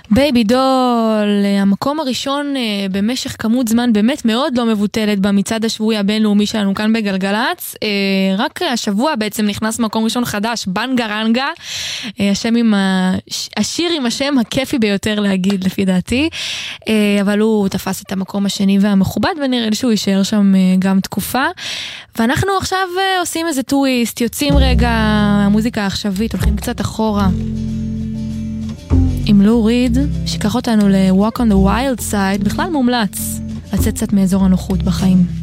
בייבי דול, המקום הראשון במשך כמות זמן באמת מאוד לא מבוטלת במצעד השבועי הבינלאומי שלנו כאן בגלגלץ. רק השבוע בעצם נכנס מקום ראשון חדש, בנגרנגה, השיר עם השם הכיפי ביותר להגיד לפי דעתי, אבל הוא תפס את המקום השני והמכובד, ונראה לי שהוא יישאר שם גם תקופה. ואנחנו עכשיו עושים איזה טוויסט, יוצאים רגע המוזיקה העכשווית, הולכים קצת אחורה עם לו ריד, שיקח אותנו ל-Walk on the Wild Side, בכלל מומלץ לצאת קצת מאזור הנוחות בחיים.